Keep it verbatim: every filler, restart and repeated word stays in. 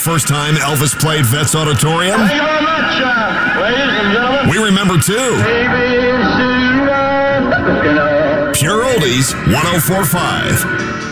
first time Elvis played Vets Auditorium? Thank you very much, uh, ladies and gentlemen. We remember too. Baby, Pure Oldies, one oh four point five.